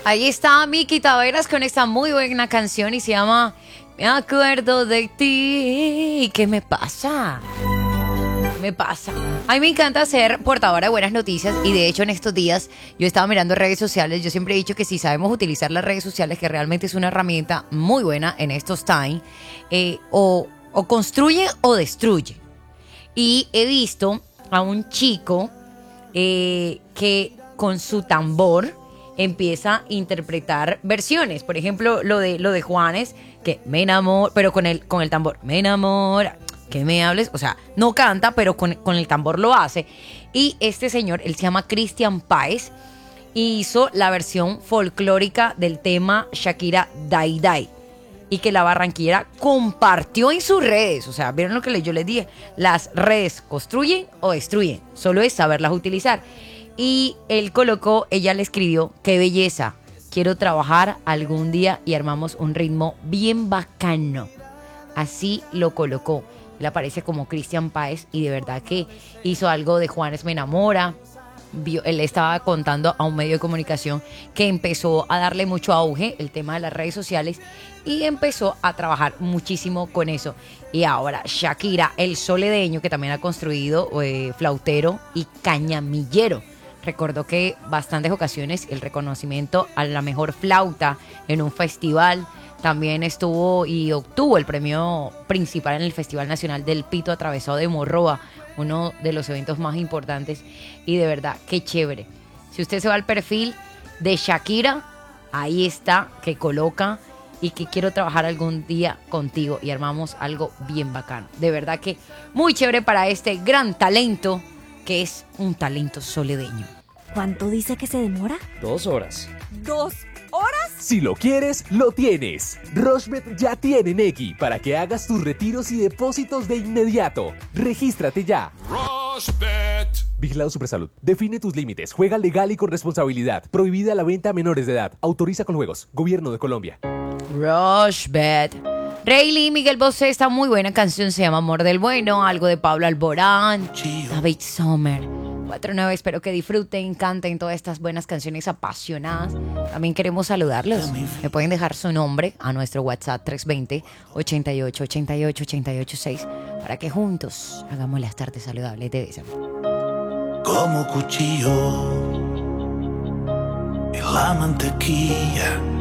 Ahí está Miki Taveras con esta muy buena canción y se llama Me acuerdo de ti. ¿Qué me pasa? Me pasa. A mí me encanta ser portadora de buenas noticias y de hecho en estos días yo estaba mirando redes sociales. Yo siempre he dicho que si sabemos utilizar las redes sociales, que realmente es una herramienta muy buena en estos times, o construye o destruye. Y he visto a un chico que con su tambor empieza a interpretar versiones. Por ejemplo, lo de Juanes, que me enamora, pero con el tambor, me enamora, que me hables, o sea, no canta, pero con el tambor lo hace. Y este señor, él se llama Cristian Páez, y hizo la versión folclórica del tema Shakira Dai Dai, y que la barranquillera compartió en sus redes. O sea, ¿vieron lo que yo les dije? Las redes construyen o destruyen, solo es saberlas utilizar. Y él colocó, ella le escribió, qué belleza, quiero trabajar algún día y armamos un ritmo bien bacano. Así lo colocó. Él aparece como Cristian Páez y de verdad que hizo algo de Juanes me enamora. Él estaba contando a un medio de comunicación que empezó a darle mucho auge el tema de las redes sociales y empezó a trabajar muchísimo con eso. Y ahora Shakira, el soledeño, que también ha construido flautero y cañamillero, recordó que bastantes ocasiones el reconocimiento a la mejor flauta en un festival. También estuvo y obtuvo el premio principal en el Festival Nacional del Pito Atravesado de Morroa, uno de los eventos más importantes. Y de verdad, qué chévere. Si usted se va al perfil de Shakira, ahí está, que coloca y que quiero trabajar algún día contigo y armamos algo bien bacano. De verdad que muy chévere para este gran talento, que es un talento soledeño. ¿Cuánto dice que se demora? 2 horas. ¿2 horas? Si lo quieres, lo tienes. Rochebet ya tiene Nequi para que hagas tus retiros y depósitos de inmediato. Regístrate ya. Rochebet. Vigilado Supersalud. Define tus límites. Juega legal y con responsabilidad. Prohibida la venta a menores de edad. Autoriza con juegos. Gobierno de Colombia. Rochebet. Rayleigh, Miguel Bosé, esta muy buena canción se llama Amor del Bueno, algo de Pablo Alborán, David Sommer. 4-9, espero que disfruten, canten todas estas buenas canciones apasionadas. También queremos saludarlos. Me pueden dejar su nombre a nuestro WhatsApp 320-88-88-88-6 para que juntos hagamos las tardes saludables de Bésame. Como cuchillo en la mantequilla.